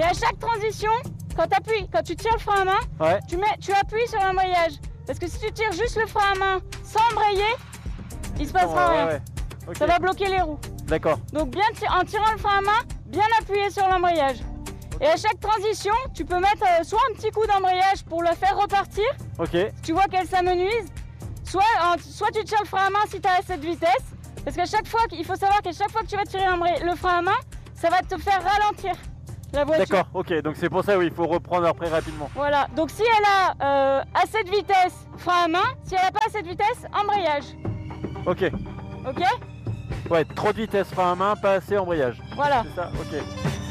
à chaque transition, quand tu tires le frein à main, Ouais. tu appuies sur l'embrayage. Parce que si tu tires juste le frein à main sans embrayer, il se passera rien. Ouais. Ok. Ça va bloquer les roues. D'accord. Donc en tirant le frein à main, bien appuyer sur l'embrayage. Et à chaque transition, tu peux mettre soit un petit coup d'embrayage pour le faire repartir, Ok. tu vois qu'elle s'amenuise, soit tu tires le frein à main si tu es à cette vitesse, parce qu'à chaque fois, il faut savoir qu'à chaque fois que tu vas tirer le frein à main, ça va te faire ralentir la voiture. D'accord, ok, donc c'est pour ça oui, il faut reprendre après rapidement. Voilà, donc si elle a à cette vitesse, frein à main, si elle n'a pas à cette vitesse, embrayage. Ok. Ok? Ouais, trop de vitesse, frein à main, pas assez embrayage. Voilà. C'est ça, ok.